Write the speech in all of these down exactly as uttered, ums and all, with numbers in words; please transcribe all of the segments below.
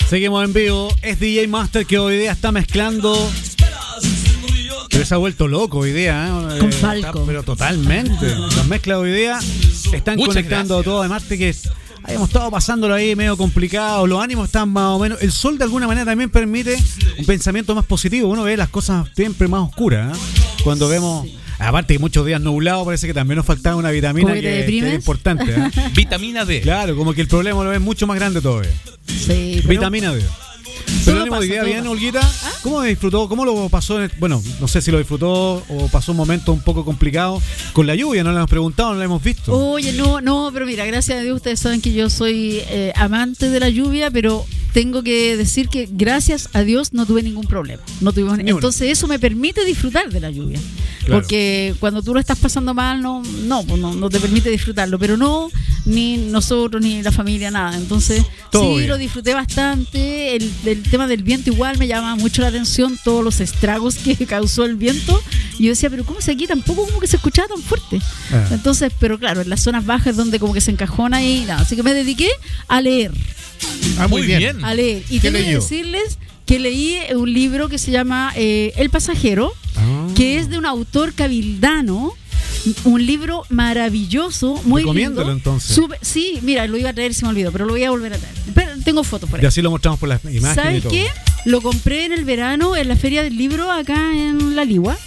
Seguimos en vivo. Es D J Master que hoy día está mezclando. Pero se ha vuelto loco hoy día, ¿eh? Con Eh, Falco. está- pero totalmente. Las mezclas hoy día están Muchas conectando gracias. todo. Además de que habíamos estado pasándolo ahí medio complicado. Los ánimos están más o menos. El sol de alguna manera también permite un pensamiento más positivo. Uno ve las cosas siempre más oscuras, ¿eh? Cuando vemos. Aparte que muchos días nublados, parece que también nos faltaba una vitamina ¿Cómo que que, te que deprimes? era importante, ¿eh? Vitamina D. Claro, como que el problema lo ves mucho más grande todavía. Sí, pero Vitamina D. todo Pero ánimo hoy pasa, día todo bien, pasa. Olguita. ¿Cómo disfrutó? ¿Cómo lo pasó? En el- bueno, no sé si lo disfrutó o pasó un momento un poco complicado con la lluvia. No le hemos preguntado, no la hemos visto. Oye, no, no, pero mira, gracias a Dios ustedes saben que yo soy eh, amante de la lluvia, pero tengo que decir que gracias a Dios no tuve ningún problema. No tuvimos, Ni uno. entonces eso me permite disfrutar de la lluvia. Claro. Porque cuando tú lo estás pasando mal, no, no, pues no, no te permite disfrutarlo. Pero no, ni nosotros, ni la familia, nada. Entonces, Todo sí, bien. lo disfruté bastante. El, el tema del viento igual me llama mucho la atención, todos los estragos que causó el viento. Y yo decía, pero ¿cómo si aquí tampoco como que se escuchaba tan fuerte? Ah. Entonces, pero claro, en las zonas bajas es donde como que se encajona y nada. Así que me dediqué a leer, Ah, Muy bien. a leer. Y ¿Qué tengo que leyó? decirles que leí un libro que se llama eh, El Pasajero, Ah. que es de un autor cabildano. Un libro maravilloso, muy Recomiéndalo, lindo. entonces. Súper- sí, mira, lo iba a traer, se me olvidó, pero lo voy a volver a traer. Pero tengo fotos por ahí. Y así lo mostramos por las imágenes y ¿Sabes todo. qué? Lo compré en el verano en la Feria del Libro acá en La Ligua.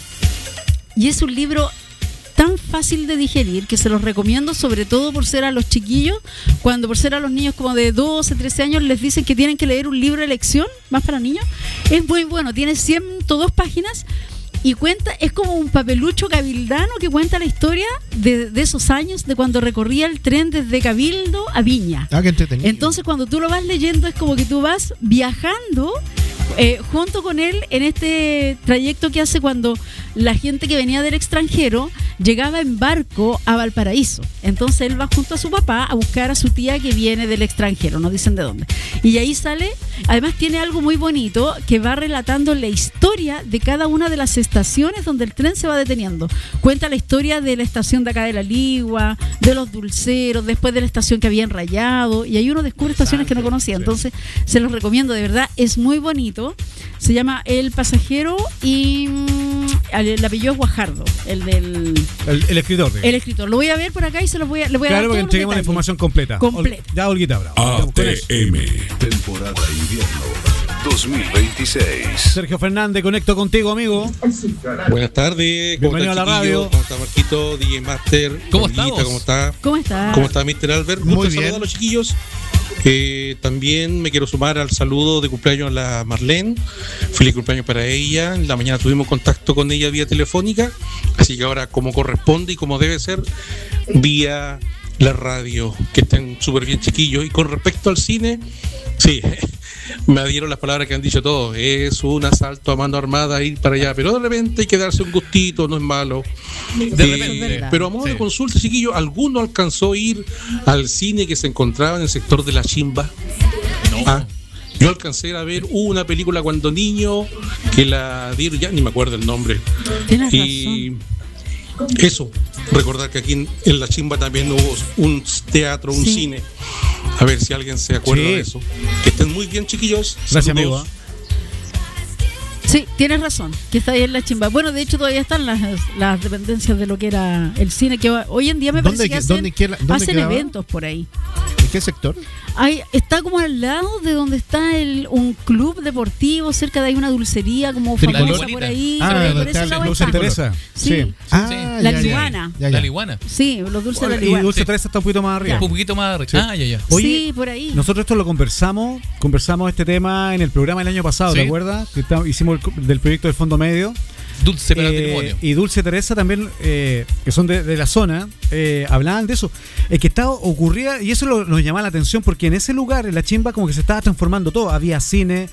Y es un libro tan fácil de digerir que se los recomiendo, sobre todo por ser a los chiquillos, cuando por ser a los niños como de doce, trece años les dicen que tienen que leer un libro de lección, más para niños. Es muy bueno, tiene ciento dos páginas y cuenta, es como un papelucho cabildano que cuenta la historia de, de esos años, de cuando recorría el tren desde Cabildo a Viña. Ah, qué entretenido. Entonces cuando tú lo vas leyendo es como que tú vas viajando eh, junto con él en este trayecto que hace cuando la gente que venía del extranjero llegaba en barco a Valparaíso. Entonces él va junto a su papá a buscar a su tía que viene del extranjero, no dicen de dónde. Y ahí sale, además tiene algo muy bonito que va relatando la historia de cada una de las estaciones donde el tren se va deteniendo. Cuenta la historia de la estación de acá de La Ligua, de los dulceros, después de la estación que habían rayado, y ahí uno descubre estaciones que no conocía. Entonces se los recomiendo, de verdad, es muy bonito. Se llama El Pasajero y mm, el apellido es Guajardo, el del El, el escritor. de- el escritor. Lo voy a ver por acá y se los voy a, le voy a Claro, dar porque todos los entreguemos la detalles. información completa. Completa. Ol- Ya, Olguita, bravo. Vamos con eso. A T M, temporada invierno dos mil veintiséis. Sergio Fernández, conecto contigo, amigo. Buenas tardes, ¿cómo Bienvenido está, a la chiquillo? radio. ¿Cómo está Marquito, D J Master? ¿Cómo Olguita, estamos? ¿Cómo está? ¿Cómo está? ¿Cómo está mister Albert? Muy Gusto bien. saludar a los chiquillos. Eh, también me quiero sumar al saludo de cumpleaños a la Marlene. Feliz cumpleaños para ella. En la mañana tuvimos contacto con ella vía telefónica, así que ahora como corresponde y como debe ser, vía la radio, que estén súper bien, chiquillos. Y con respecto al cine, sí, me adhiero las palabras que han dicho todos. Es un asalto a mano armada ir para allá, pero de repente hay que darse un gustito, no es malo. De Eh, repente. pero a modo Sí. de consulta, chiquillo, ¿alguno alcanzó a ir al cine que se encontraba en el sector de la Chimba? No. Ah, yo alcancé a ver una película cuando niño que la dieron, ya ni me acuerdo el nombre. Tienes Y eso, recordar que aquí en, en la Chimba también hubo un teatro, un Sí. cine. A ver si alguien se acuerda Sí. de eso. Que estén muy bien, chiquillos. Gracias, Saludos. amigo. ¿eh? Sí, tienes razón, que está ahí en la Chimba. Bueno, de hecho todavía están las, las dependencias de lo que era el cine, que hoy en día me ¿Dónde parece que que- hacen, dónde queda- dónde hacen quedaba? eventos por ahí. ¿En qué sector? Hay, está como al lado de donde está el, un club deportivo, cerca de ahí una dulcería como Tricolor. famosa por ahí. Ah, por ahí, por donde ese está lado el Dulce está. Teresa. Sí. Ah, La ya, ya, Liguana. ya, ya. La Liguana. Sí, los dulces de la Y Liguana. Dulce Sí. Teresa está un poquito más arriba. Un poquito más arriba. Sí. Ah, ya, ya. Oye, Sí, por ahí. Nosotros esto lo conversamos, conversamos este tema en el programa el año pasado, ¿te Sí. acuerdas? Que está- hicimos el co- del proyecto del Fondo Medio. Dulce para el Eh, matrimonio. y Dulce Teresa también, eh, que son de, de la zona, eh, hablaban de eso. Es que estaba, ocurría, y eso lo- nos llamaba la atención, porque en ese lugar, en la Chimba, como que se estaba transformando todo. Había cine,